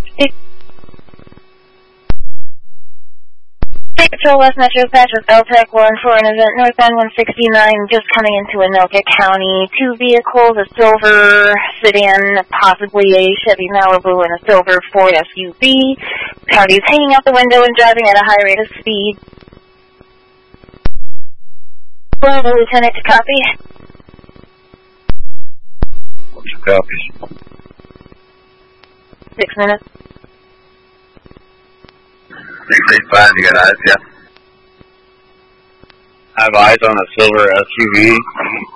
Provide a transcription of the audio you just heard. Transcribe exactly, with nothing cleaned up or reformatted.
Patrol West Metro Patch with L TEC one for an event northbound one sixty-nine just coming into Anoka County. Two vehicles, a silver sedan, possibly a Chevy Malibu, and a silver Ford S U V. County's hanging out the window and driving at a high rate of speed. Hello, Lieutenant, to copy. What's your copies? Six minutes. six eight five, you got eyes, yeah? I have eyes on a silver S U V.